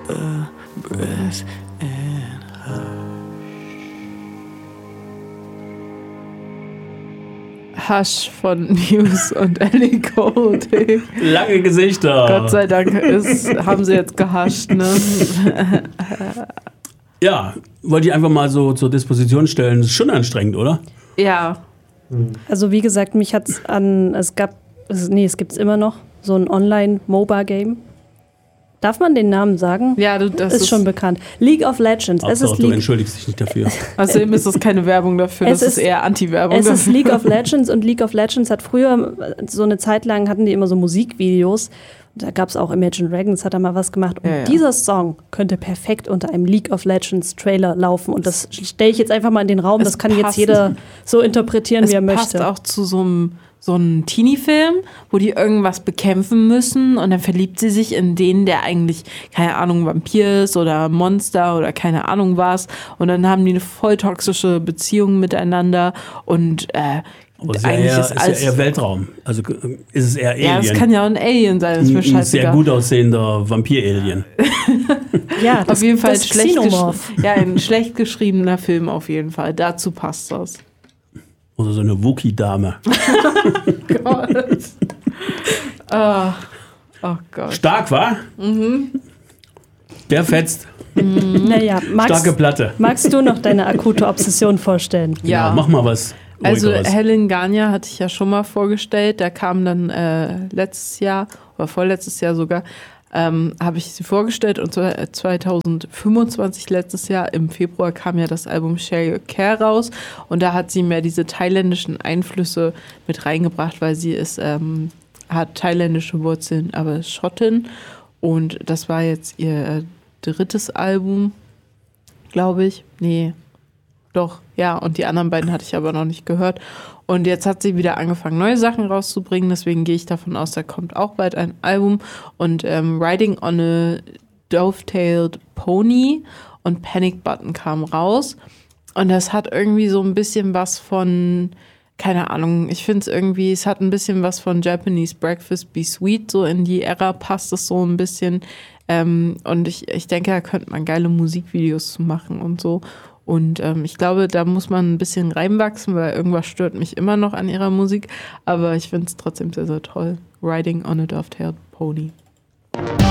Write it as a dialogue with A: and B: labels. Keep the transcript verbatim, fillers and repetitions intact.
A: breath and
B: Hush von Muse und Ellie Goulding.
C: Lange Gesichter.
B: Gott sei Dank ist, haben sie jetzt gehascht, ne?
C: Ja, wollte ich einfach mal so zur Disposition stellen. Das ist schon anstrengend, oder?
B: Ja.
D: Also wie gesagt, mich hat's an, es gab, es, nee, es gibt's immer noch, so ein Online-MOBA-Game. Darf man den Namen sagen?
B: Ja, du, das
D: ist,
B: ist
D: schon bekannt. League of Legends.
C: Ach,
D: es
C: doch,
D: ist
C: du
D: League.
C: entschuldigst dich nicht dafür.
B: Außerdem ist das keine Werbung dafür,
D: Es
B: das ist,
D: ist-
B: eher Anti-Werbung
D: Es ist
B: dafür.
D: League of Legends und League of Legends hat früher, so eine Zeit lang hatten die immer so Musikvideos. Da gab es auch Imagine Dragons, hat da mal was gemacht. Und
B: Ja, ja.
D: dieser Song könnte perfekt unter einem League of Legends Trailer laufen. Und das stelle ich jetzt einfach mal in den Raum.
B: Es
D: Das kann jetzt
B: passt.
D: jeder so interpretieren,
B: Es
D: wie er
B: passt
D: möchte.
B: auch zu so einem so einem Teenie-Film, wo die irgendwas bekämpfen müssen und dann verliebt sie sich in den, der eigentlich, keine Ahnung, Vampir ist oder Monster oder keine Ahnung was. Und dann haben die eine voll toxische Beziehung miteinander und äh,
C: Aber ist ja
B: eigentlich
C: eher,
B: ist
C: ist
B: alles...
C: ja eher Weltraum. Also äh, ist es eher Alien.
B: ja, es kann ja auch ein Alien sein, das ist mir
C: ein, ein sehr
B: scheißegal.
C: gut aussehender Vampir-Alien.
D: Ja, das,
B: Auf jeden Fall
D: das
B: schlecht
D: Xenomorph.
B: gesch- ja, ein schlecht geschriebener Film auf jeden Fall. Dazu passt das.
C: Oder so eine Wookie-Dame.
B: Gott. oh. oh Gott.
C: Stark, wa?
B: Mhm.
C: Der fetzt.
D: Naja, magst,
C: Starke Platte.
D: magst du noch deine akute Obsession vorstellen?
B: Ja.
C: Genau, mach mal was.
B: Also
C: Ruhigeres.
B: Helen Gania hatte ich ja schon mal vorgestellt. Der kam dann äh, letztes Jahr oder vorletztes Jahr sogar, ähm, habe ich sie vorgestellt. Und zwanzig fünfundzwanzig, letztes Jahr, im Februar, kam ja das Album Share Your Care raus. Und da hat sie mehr diese thailändischen Einflüsse mit reingebracht, weil sie ist, ähm, hat thailändische Wurzeln, aber ist Schottin. Und das war jetzt ihr äh, drittes Album, glaube ich. Nee, doch, ja. Und die anderen beiden hatte ich aber noch nicht gehört. Und jetzt hat sie wieder angefangen, neue Sachen rauszubringen. Deswegen gehe ich davon aus, da kommt auch bald ein Album. Und ähm, Riding on a Dove-tailed Pony und Panic Button kam raus. Und das hat irgendwie so ein bisschen was von, keine Ahnung, ich finde es irgendwie, es hat ein bisschen was von Japanese Breakfast Be Sweet. So in die Ära passt es so ein bisschen. Ähm, und ich, ich denke, da könnte man geile Musikvideos zu machen und so. Und ähm, ich glaube, da muss man ein bisschen reinwachsen, weil irgendwas stört mich immer noch an ihrer Musik. Aber ich finde es trotzdem sehr, sehr toll. Riding on a Dove-tailed Pony.